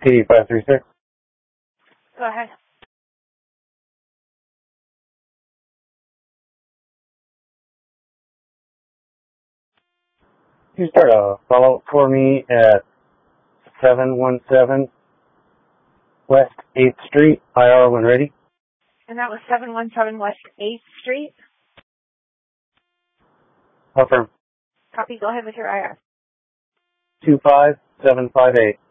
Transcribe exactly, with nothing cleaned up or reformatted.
T five three six. Go ahead. Can you start a follow-up for me at seven one seven West eighth Street, I R when ready? And that was seven one seven West eighth Street? Affirm. Copy. Go ahead with your I R. two five seven five eight.